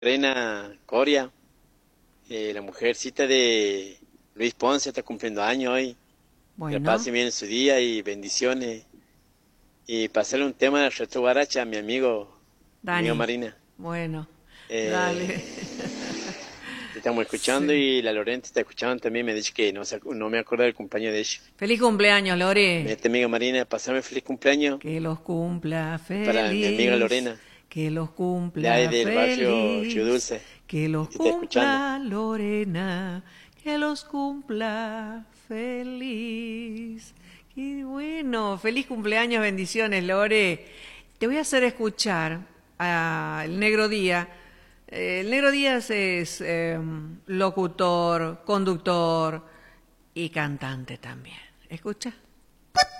Reina Coria, la mujercita de Luis Ponce, está cumpliendo años hoy. Que la Bueno, pase bien en su día y bendiciones. Y pasarle un tema de Retro Guaracha a mi amigo Dani, Marina. bueno, dale. Eh, Te estamos escuchando Sí. y la Lorenta está escuchando también. Me dice que no me acuerdo del cumpleaños de ella. Feliz cumpleaños, Lore. Esta amiga Marina, pasame feliz cumpleaños Que los cumpla para mi amiga feliz, Lorena, que los de ahí cumpla del barrio Río feliz, Dulce, que que los te está escuchando. cumpla Lorena, que los cumpla feliz. Qué bueno, feliz cumpleaños, bendiciones, Lore. Te voy a hacer escuchar al Negro Díaz. El Negro Díaz es locutor, conductor y cantante también. ¿Escucha?